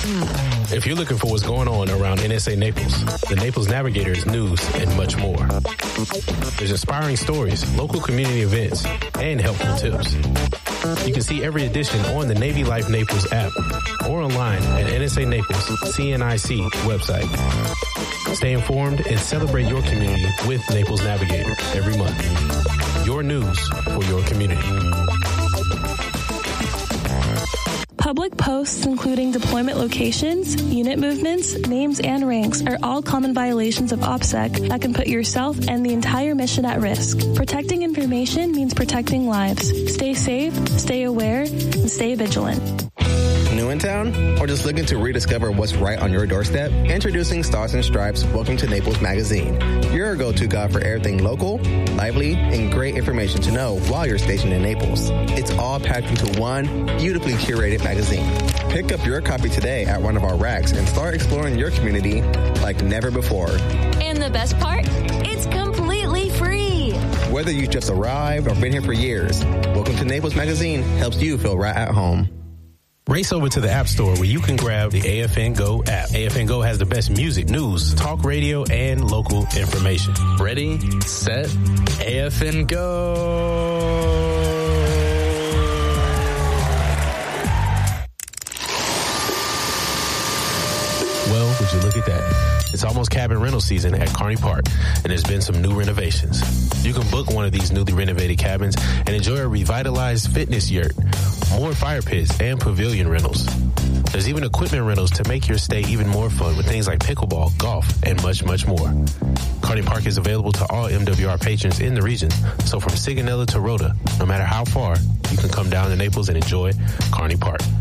If you're looking for what's going on around NSA Naples, the Naples Navigator is news and much more. There's inspiring stories, local community events, and helpful tips. You can see every edition on the Navy Life Naples app or online at NSA Naples CNIC website. Stay informed and celebrate your community with Naples Navigator every month. Your news for your community. Public posts, including deployment locations, unit movements, names, and ranks, are all common violations of OPSEC that can put yourself and the entire mission at risk. Protecting information means protecting lives. Stay safe, stay aware, and stay vigilant. New in town? Or just looking to rediscover what's right on your doorstep? Introducing Stars and Stripes, Welcome to Naples Magazine. Your go-to guide for everything local, lively, and great information to know while you're stationed in Naples. It's all packed into one beautifully curated magazine. Pick up your copy today at one of our racks and start exploring your community like never before. And the best part? It's completely free. Whether you just arrived or been here for years, Welcome to Naples Magazine helps you feel right at home. Race over to the App Store where you can grab the AFN Go app. AFN Go has the best music, news, talk radio, and local information. Ready, set, AFN Go. Well, would you look at that? It's almost cabin rental season at Kearney Park, and there's been some new renovations. You can book one of these newly renovated cabins and enjoy a revitalized fitness yurt, more fire pits, and pavilion rentals. There's even equipment rentals to make your stay even more fun with things like pickleball, golf, and much, much more. Kearney Park is available to all MWR patrons in the region, so from Sigonella to Rhoda, no matter how far, you can come down to Naples and enjoy Kearney Park.